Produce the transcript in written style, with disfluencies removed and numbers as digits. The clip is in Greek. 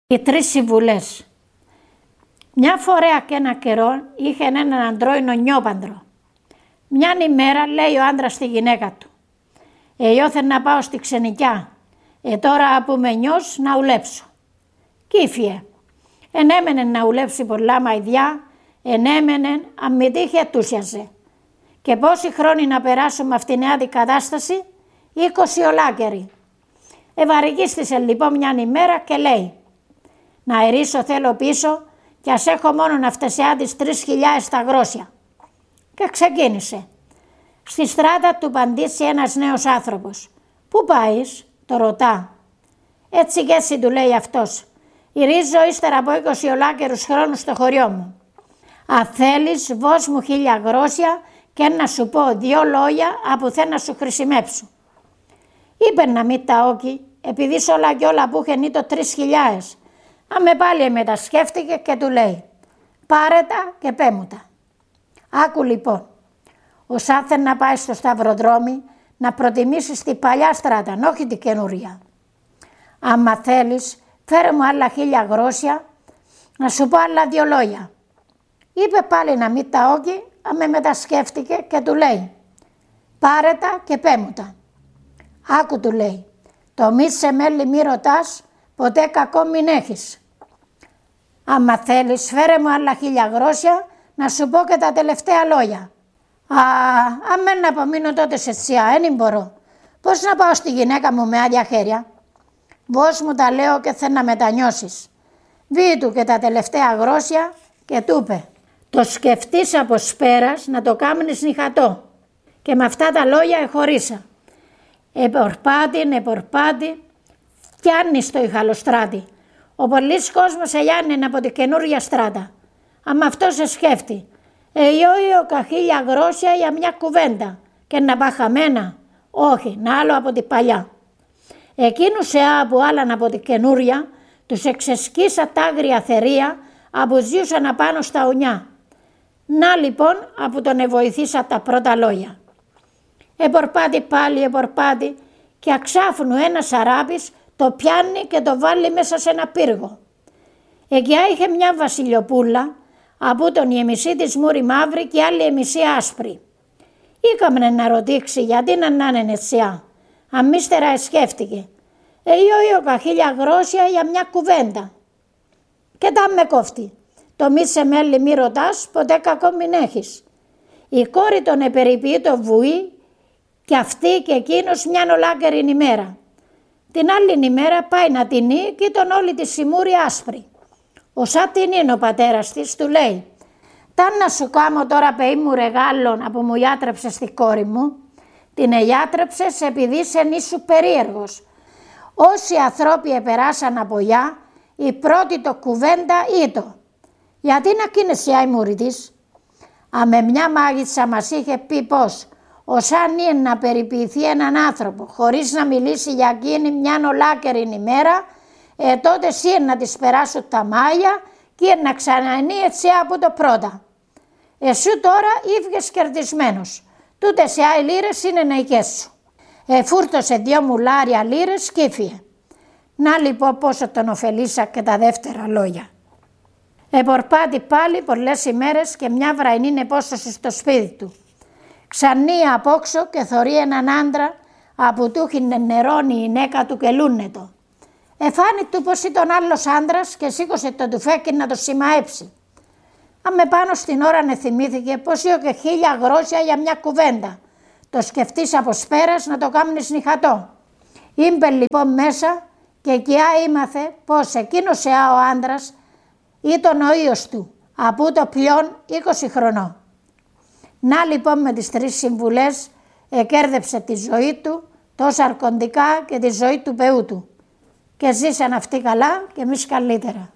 Οι 3 συμβουλές. Μια φορά και ένα καιρό είχε έναν αντρόινο νιόπαντρο. Μιαν ημέρα λέει ο άντρας στη γυναίκα του: «Ιώθεν να πάω στη ξενικιά, τώρα που με νιώσ να ουλέψω». Κύφιε. Ενέμενε να ουλέψει πολλά μαϊδιά, ενέμενε αν μη τύχει ετούσιαζε. Και πόσοι χρόνοι να περάσουμε αυτήν την αντικατάσταση? 20 ολάκεροι. Ευαρικίστησε λοιπόν μιαν ημέρα και λέει: «Να ερίσω θέλω πίσω κι ας έχω μόνον αυτεσιά τις 3.000 τα γρόσια». Και ξεκίνησε. Στη στράτα του παντήσει ένας νέος άνθρωπος. «Πού πάεις?» το ρωτά. «Έτσι και έτσι», του λέει αυτός. «Ηρίζω ύστερα από 20 ολάκερους χρόνους στο χωριό μου. Αν θέλεις βώς μου 1.000 γρόσια και να σου πω 2 λόγια από θε να σου χρησιμέψω». Είπε να μην τα όκει, επειδή σ' όλα κι όλα που είχεν το 3.000. Αμε πάλι μετασκέφτηκε και του λέει: «Πάρε τα και πέ μου τα». Άκου λοιπόν, ως άθε να πάει στο σταυροδρόμι να προτιμήσεις τη παλιά στράτα, όχι την καινούρια. Άμα θέλεις, φέρε μου άλλα 1.000 γρόσια, να σου πω άλλα 2 λόγια. Είπε πάλι να μην τα όκει, αμε μετασκέφτηκε και του λέει: «Πάρε τα και πέ μου τα». Άκου, του λέει, «Το μη σε μέλη μη ρωτάς, ποτέ κακό μην έχεις. Άμα θέλεις φέρε μου άλλα 1.000 γρόσια να σου πω και τα τελευταία λόγια». «Αμέν να απομείνω τότε σε τσιά, δεν μπορώ. Πώς να πάω στη γυναίκα μου με άδεια χέρια?» «Βώς μου τα λέω και θε να μετανιώσεις». Βήει του και τα τελευταία γρόσια και του είπε: «Το σκεφτείς από σπέρας να το κάμνεις νυχατό». Και με αυτά τα λόγια εχωρίσα. Επορπάτη, φτιάνει στο Ιχαλοστράτη. Ο πολλής κόσμος ελιάνει από τη καινούργια στράτα. Αμα αυτό σε σκέφτει. «Ιόιο 1.000 γρόσια για μια κουβέντα και να πά χαμένα». «Όχι, να άλλο από την παλιά». Εκείνους που άλλαν από τη καινούρια τους εξεσκίσα τ' άγρια θερία που ζούσαν απάνω στα ουνιά. Να λοιπόν που τον εβοηθήσα τα πρώτα λόγια. Επορπάτη και αξάφνου ένας αράπης το πιάνει και το βάλει μέσα σε ένα πύργο. Εκεί είχε μια βασιλιοπούλα, από τον η εμισή της μούρη μαύρη και άλλη εμισή άσπρη. Ήκαμνε να ρωτήξει γιατί να είναι ετσιά. Αμύστερα σκέφτηκε. «Ιόιο 1.000 γρόσια για μια κουβέντα». «Και τα με κόφτει. Το μη σε μέλη μη ρωτάς, ποτέ κακό μην έχεις». Η κόρη τον επεριποιεί το βουή και αυτή και εκείνος μιαν ολάκερη ημέρα. Την άλλη ημέρα πάει να τεινεί και ήταν όλη τη σιμούρη άσπρη. Όσα την είναι ο πατέρας της, του λέει: «Ταν να σου κάμω τώρα πεή μου ρεγάλων που μου ιάτρεψε στη κόρη μου». «Την εγιάτρεψες επειδή είσαι νήσου περίεργος. Όσοι ανθρώποι επεράσαν από γιά, η πρώτη το κουβέντα ήτο. Γιατί να κίνεσαι η μούρη της?» «Αμε μια μάγισσα μας είχε πει πως όσαν είναι να περιποιηθεί έναν άνθρωπο χωρίς να μιλήσει για εκείνη μιαν ολάκερη ημέρα, τότε εσύ να της περάσουν τα μάγια και να ξανανεί έτσι από το πρώτα. Εσύ τώρα ήβγες κερδισμένος. Τούτες οι άλλοι λίρες είναι νεϊκές σου». Φούρτωσε 2 μουλάρια λίρες και έφυγε. Να λοιπόν πόσο τον ωφελήσα και τα δεύτερα λόγια. Επορπάτη πάλι πολλές ημέρες και μια βραϊνή επόσταση στο σπίτι του. Ξανεί απόξω και θωρεί έναν άντρα που του είχε νερώνει η γυναίκα του και λούνετο. Εφάνει του πως ήταν άλλος άντρας και σήκωσε το τουφέκι να το σημαέψει. Αμε πάνω στην ώρα θυμήθηκε πως είχε και 1.000 γρόσια για μια κουβέντα. Το σκεφτείς από σπέρας να το κάμνεις νυχατό. Ήμπε λοιπόν μέσα και εκεί ήμαθε πως εκείνος ο άντρας ήταν ο ίος του, από το πλέον 20 χρονών. Να λοιπόν με τις 3 συμβουλές εκέρδεψε τη ζωή του, τόσα αρκοντικά και τη ζωή του παιού του. Και ζήσαν αυτοί καλά και εμείς καλύτερα.